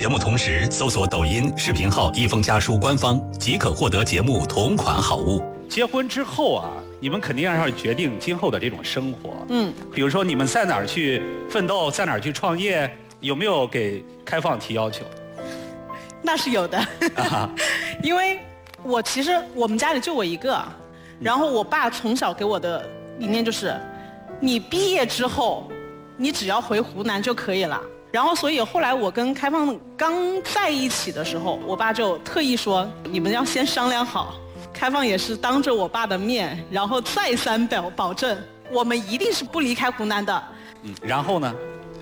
节目同时搜索抖音视频号一封家书官方，即可获得节目同款好物。 结婚之后啊，你们肯定要决定今后的这种生活。比如说你们在哪儿去奋斗，在哪儿去创业，有没有给开放提要求？ 那是有的，因为其实我们家里就我一个，然后我爸从小给我的理念就是，你毕业之后，你只要回湖南就可以了。然后所以后来我跟开放刚在一起的时候，我爸就特意说，你们要先商量好。开放也是当着我爸的面，然后再三保证，我们一定是不离开湖南的。 然后呢？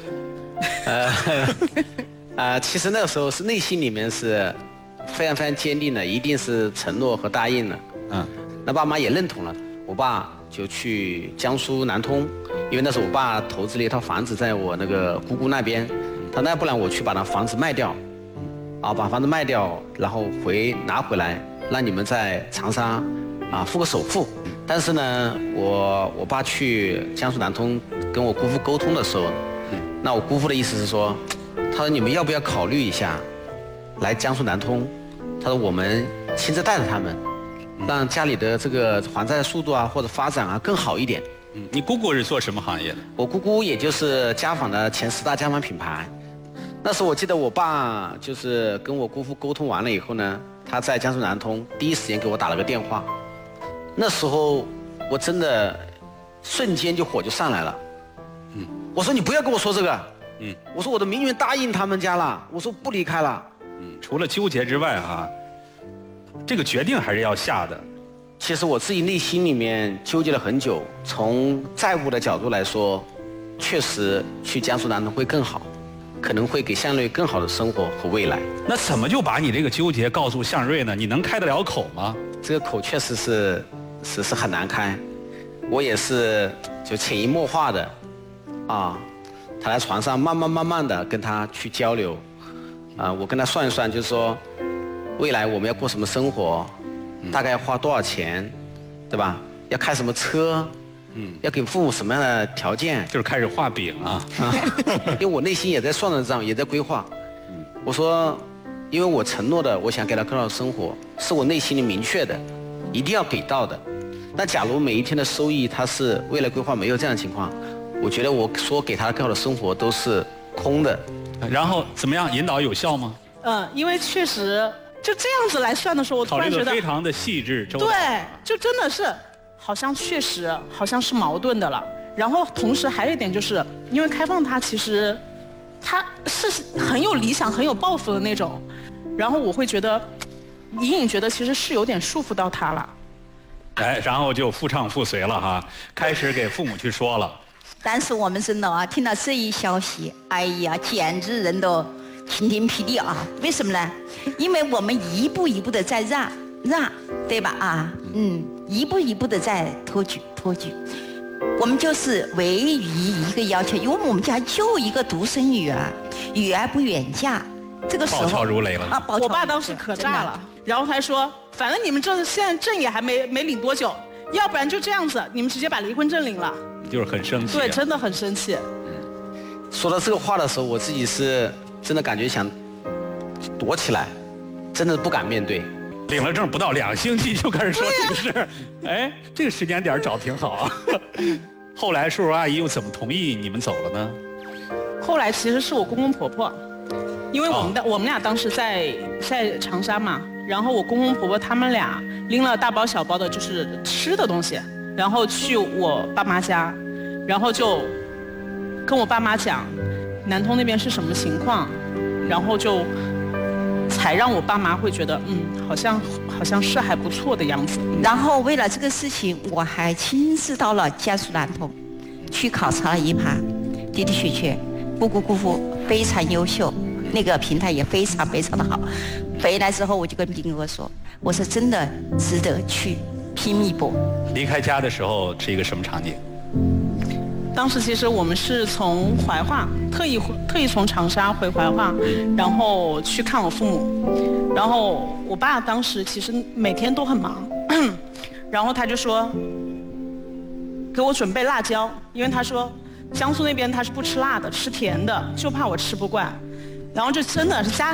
其实那个时候是内心里面是非常非常坚定的，一定是承诺和答应了。那爸妈也认同了，我爸就去江苏南通，因为那时候我爸投资了一套房子在我那个姑姑那边，他那不然我去把那房子卖掉，把房子卖掉，然后拿回来。让你们在长沙付个首付，但是呢，我爸去江苏南通跟我姑父沟通的时候，那我姑父的意思是说，他说你们要不要考虑一下来江苏南通？他说我们亲自带着他们，让家里的这个还债速度或者发展更好一点。 你姑姑是做什么行业的？ 我姑姑也就是家纺的前10大家纺品牌。那时候我记得我爸就是跟我姑父沟通完了以后呢，他在江苏南通第一时间给我打了个电话。那时候我真的瞬间就火就上来了。我说你不要跟我说这个。我说我都明确答应他们家了，我说不离开了。 除了纠结之外这个决定还是要下的。 其实我自己内心里面纠结了很久，从债务的角度来说，确实去江苏南通会更好。可能会给向瑞更好的生活和未来。 那怎么就把你这个纠结告诉向瑞呢？你能开得了口吗？ 这个口确实是很难开，我也是就潜移默化的他在床上慢慢的跟他去交流我跟他算一算，就是说未来我们要过什么生活，大概要花多少钱，对吧？要开什么车。要给父母什么样的条件？ 就是开始画饼因为我内心也在算着账，也在规划。我说，因为我承诺的，我想给他更好的生活，是我内心里明确的，一定要给到的。那假如每一天的收益，他是未来规划没有这样的情况，我觉得我说给他更好的生活都是空的。 然后怎么样？引导有效吗？ 因为确实就这样子来算的时候，我突然觉得考虑得非常的细致周到。 对，就真的是。好像确实好像是矛盾的了，然后同时还有一点就是，因为开放他其实他是很有理想、很有抱负的那种，然后我会觉得隐隐觉得其实是有点束缚到他了。 然后就夫唱妇随了开始给父母去说了。 当时我们真的听到这一消息，哎呀，简直人都晴天霹雳为什么呢？因为我们一步一步的在让，对吧一步一步的在托举，我们就是唯一一个要求，因为我们家就一个独生女儿，女儿不远嫁，这个时候暴跳如雷了我爸当时可炸了，然后他说，反正你们这现在证也还没领多久，要不然就这样子，你们直接把离婚证领了。 就是很生气。 对，真的很生气。 说到这个话的时候，我自己是真的感觉想躲起来，真的不敢面对。 领了证不到2星期就开始说这个事这个时间点找挺好后来叔叔阿姨又怎么同意你们走了呢？ 后来其实是我公公婆婆，因为我们俩当时在长沙嘛，然后我公公婆婆他们俩拎了大包小包的就是吃的东西，然后去我爸妈家，然后就跟我爸妈讲南通那边是什么情况，然后就才让我爸妈会觉得好像是还不错的样子。 然后为了这个事情，我还亲自到了江苏南通去考察了一盘，的确姑姑姑父非常优秀，那个平台也非常非常的好。回来之后我就跟斌哥说，我说真的值得去拼一波。 离开家的时候是一个什么场景？ 当时其实我们是从怀化特意从长沙回怀化，然后去看我父母。然后我爸当时其实每天都很忙，然后他就说给我准备辣椒，因为他说江苏那边他是不吃辣的，吃甜的，就怕我吃不惯。然后就真的是家